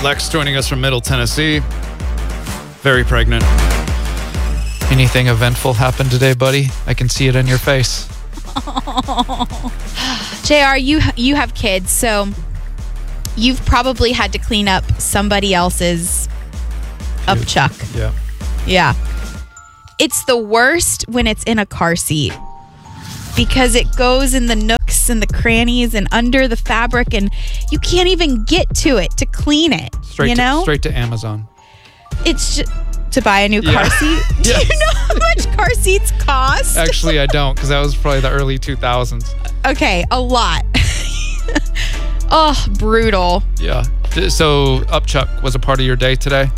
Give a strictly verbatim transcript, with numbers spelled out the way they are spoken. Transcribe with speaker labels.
Speaker 1: Lex joining us from Middle Tennessee. Very pregnant.
Speaker 2: Anything eventful happened today, buddy? I can see it in your face.
Speaker 3: J R, you you have kids, so you've probably had to clean up somebody else's upchuck.
Speaker 2: Yeah.
Speaker 3: Yeah. It's the worst when it's in a car seat because it goes in the nooks and the crannies and under the fabric, and you can't even get to it to clean it.
Speaker 2: Straight
Speaker 3: you know?
Speaker 2: to, straight to Amazon.
Speaker 3: It's just to buy a new car
Speaker 2: Yeah.
Speaker 3: seat. Do
Speaker 2: Yes.
Speaker 3: you know how much car seats cost?
Speaker 2: Actually, I don't, because that was probably the early two thousands.
Speaker 3: Okay, a lot. Oh, brutal.
Speaker 2: Yeah. So Upchuck was a part of your day today?